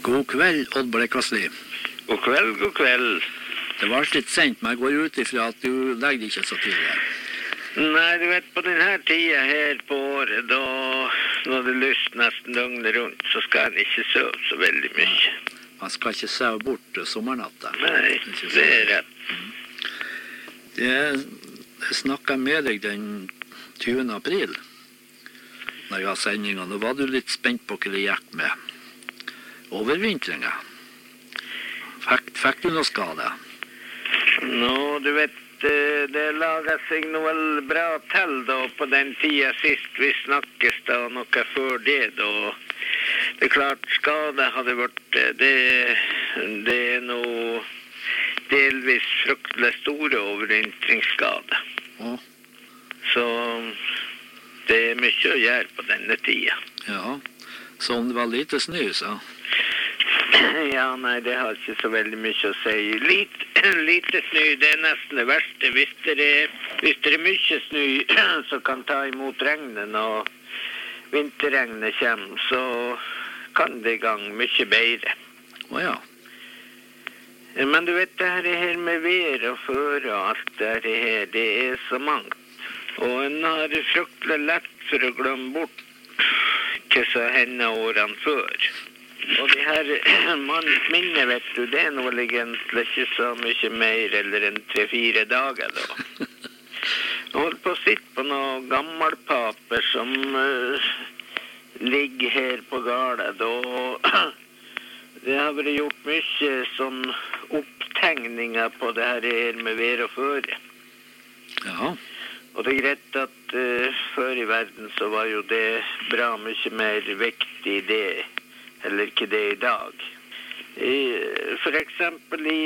God kveld, Odd Blekasli. God kveld, god kveld. Det var litt sent, men jeg går ut ifra at du legger ikke så tidlig. Nei, du vet, på denne tida her på året, da når det lyst nesten døgnet rundt, så skal en ikke sove så veldig mye. Man skal ikke sove bort sommernatta. Nei, det er rett. Jeg snakket med deg den 20. april, når jeg har sendingen. Nå var du litt spent på hva det gikk med overvintringen. Fikk du noe skade? Nå, du vet, det laget seg noe vel bra til da, på den tida sist vi snakkes da, noe før det da. Det er klart, skade hadde vært, det er noe delvis fryktelig store overvintringsskade. Ja. Så det er mye å gjøre på denne tida. Ja, så om det var lite snø, så? Ja, nei, det har ikke så veldig mye å si. Lite snø, det er nesten det verste. Hvis det er mye snø som kan ta imot regnet når vinterregnet kommer, så kan det i gang mye bedre. Ja. Men du vet, det her med vær og føre og alt det her, det er så mangt. Og en har fryktelig lett for å glemme bort hva som hender årene før. Og de her mannens minne, vet du, det er noe egentlig ikke så mye mer eller enn 3-4 dager da. Jeg holdt på å sitte på noen gammelpaper som ligger her på gården da. Det har vært gjort mye sånn opptegninger på det her med vær og føre. Ja. Og det er greit at før i verden så var jo det bra mye mer viktig det, eller ikke det i dag. For eksempel i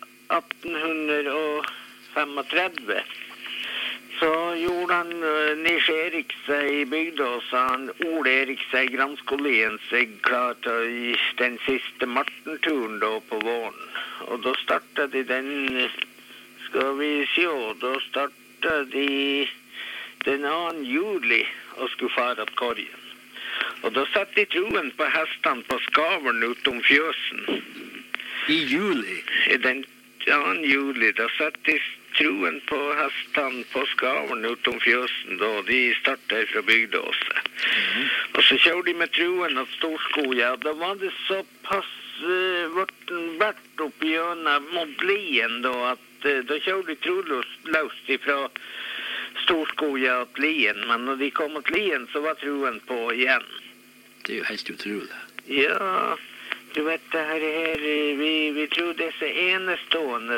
1835 så gjorde han Nils Erik seg i Bygdås, han Ole Erik seg Granskolien seg klar til den siste martenturen da på våren. Og da startet de den, skal vi se, da startet de den 2. juli og skulle fare til Korgen. Og da satt de troen på hestene på skaveren utom fjøsen. I juli? I den 2. juli, da satt de troen på hestene på skaveren utom fjøsen, da de startet fra Bygdåse. Og så kjørte de med troen og storskoja, og da var det såpass vært opp gjennom mot lien, da, at da kjørte de troløst ifra storskoja til lien, men når de kom til lien, så var troen på igjen. Det er jo helt utrolig. Ja, du vet, det her, vi tror det er så enestående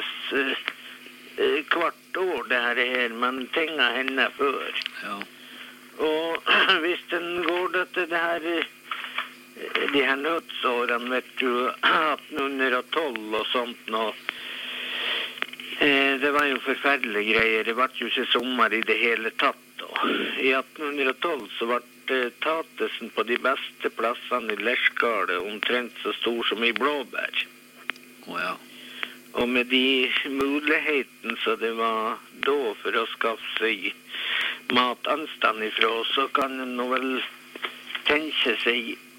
hvert år det her, men tingene hender før. Ja. Og hvis den går til det her, de her nødsårene, vet du, 1812 og sånt nå, det var jo forferdelige greier. Det var jo ikke sommer i det hele tatt. I 1812 så ble tatesen på de beste plassene i Lerskale omtrent så stor som i blåbær. Ja. Og med de mulighetene så det var da for å skaffe seg mat anstand ifra, så kan en nå vel tenke seg